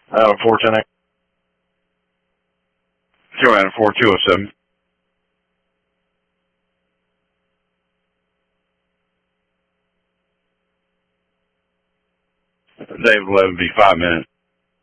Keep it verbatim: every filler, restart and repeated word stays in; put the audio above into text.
Uh, four ten eight. Zero nine four two oh seven. David eleven be five minutes.